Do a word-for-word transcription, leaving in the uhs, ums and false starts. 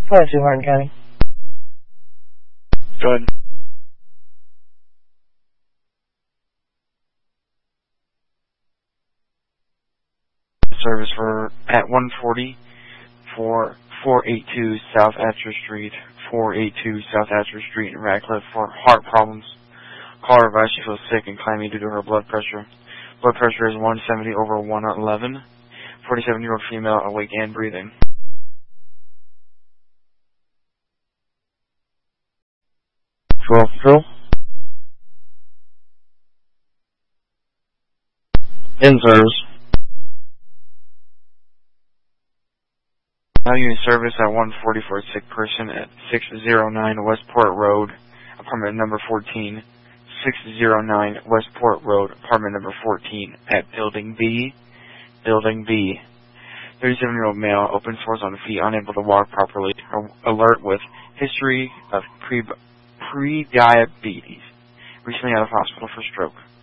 five two Martin County. Good. Service for at one forty for four eighty-two South Atcher Street, four eighty-two South Atcher Street in Radcliffe for heart problems. Caller advised she feels sick and climbing due to her blood pressure. Blood pressure is one seventy over one eleven. forty-seven-year-old female, awake and breathing. twelve Patrol. In service. Now unit service at one forty for a sick person at six oh nine Westport Road, apartment number fourteen. six oh nine Westport Road, apartment number fourteen at Building B. Building B. thirty-seven-year-old male, open sores on feet, unable to walk properly. Alert with history of pre pre-diabetes. Recently out of hospital for stroke.